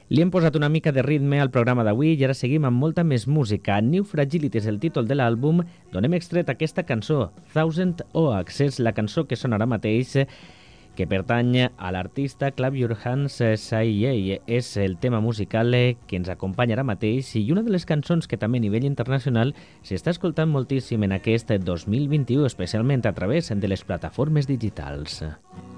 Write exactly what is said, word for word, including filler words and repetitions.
Li hem posat una mica de ritme al programa d'avui i ara seguim amb molta més música. New Fragility és el títol de l'àlbum d'on hem extret aquesta cançó, Thousand Oaks. És la cançó que sonarà mateix, que pertany a l'artista Clap Your Hands Saiyei. És el tema musical que ens acompanya ara mateix i una de les cançons que també a nivell internacional s'està escoltant moltíssim en aquest dos mil vint-i-u, especialment a través de les plataformes digitals.